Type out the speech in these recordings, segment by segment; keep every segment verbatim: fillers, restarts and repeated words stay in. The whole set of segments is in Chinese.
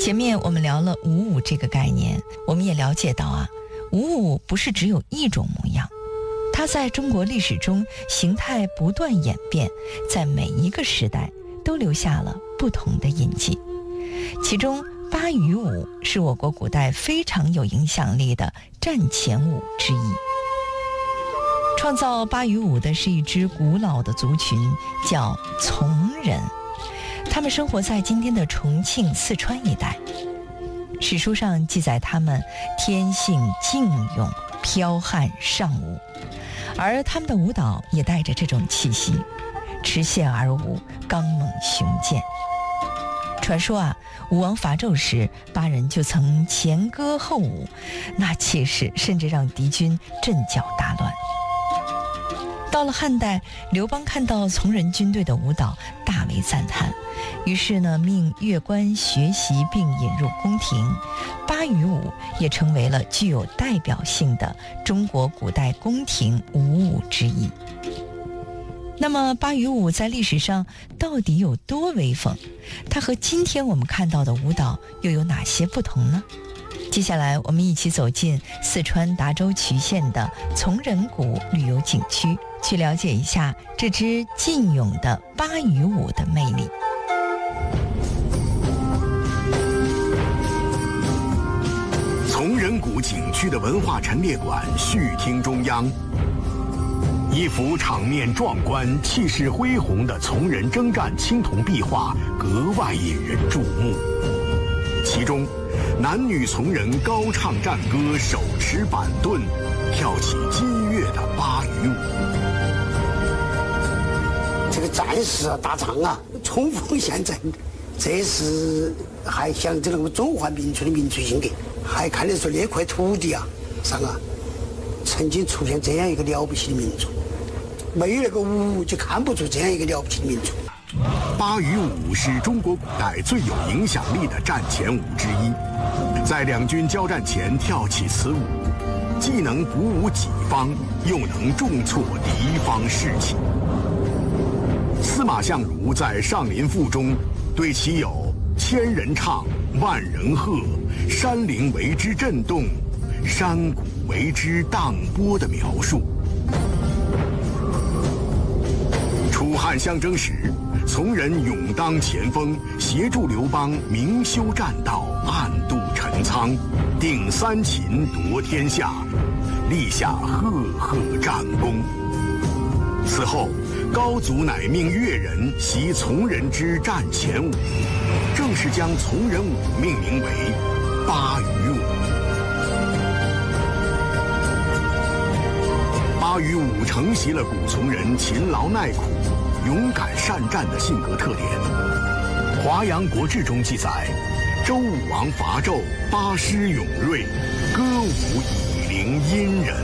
前面我们聊了舞舞这个概念，我们也了解到啊，舞舞不是只有一种模样，它在中国历史中形态不断演变，在每一个时代都留下了不同的印记。其中巴渝舞是我国古代非常有影响力的战前舞之一。创造巴渝舞的是一支古老的族群，叫从人，他们生活在今天的重庆、四川一带。史书上记载他们天性劲勇，剽悍尚武，而他们的舞蹈也带着这种气息，持械而舞，刚猛雄健。传说啊，武王伐纣时，巴人就曾前歌后舞，那气势甚至让敌军阵脚大乱。到了汉代，刘邦看到从人军队的舞蹈，大为赞叹，于是呢，命乐官学习并引入宫廷，巴渝舞也成为了具有代表性的中国古代宫廷舞舞之一。那么巴渝舞在历史上到底有多威风？它和今天我们看到的舞蹈又有哪些不同呢？接下来我们一起走进四川达州渠县的从人谷旅游景区，去了解一下这支劲勇的巴渝舞的魅力。 从人谷景区的文化陈列馆续厅中央，一幅场面壮观、气势恢宏的从人征战青铜壁画格外引人注目。其中，男女从人高唱战歌，手持板盾，跳起激越的巴渝舞。 这个战士啊，打仗啊，冲锋陷阵，这是还象征了我们中华民族的民族性格，还看得出那块土地啊上啊，曾经出现这样一个了不起的民族。没有那个舞就看不出这样一个了不起的民族。 巴渝舞是中国古代最有影响力的战前舞之一，在两军交战前跳起此舞，既能鼓舞己方，又能重挫敌方士气。司马相如在《上林赋》中对其有“千人唱，万人喝，山陵为之震动，山谷为之荡波”的描述。楚汉相争时，从人勇当前锋，协助刘邦明修栈道，暗度陈仓，定三秦，夺天下，立下赫赫战功。此后，高祖乃命越人习从人之战前舞，正式将从人舞命名为巴渝舞。巴渝舞承袭了古从人勤劳耐苦、勇敢善战的性格特点。《华阳国志》中记载，周武王伐纣，巴师勇锐，歌舞以灵殷人。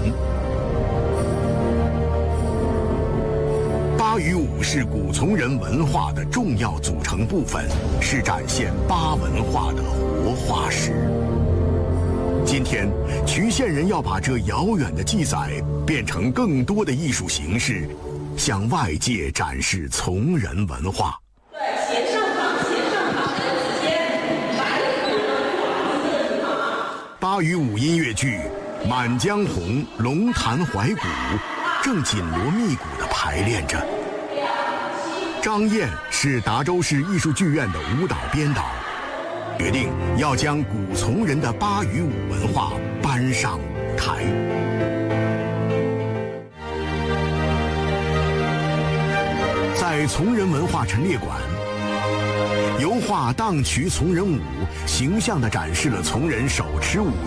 巴渝舞是古从人文化的重要组成部分，是展现巴文化的活化石。今天，渠县人要把这遥远的记载变成更多的艺术形式，向外界展示从人文化。 对，斜上方，斜上方的时间，白虎巴渝舞音乐剧《满江红·龙潭怀古》正紧锣密鼓地排练着。张燕是达州市艺术剧院的舞蹈编导，决定要将古从人的巴渝舞文化搬上舞台。在从人文化陈列馆，油画荡渠从人舞形象地展示了从人手持武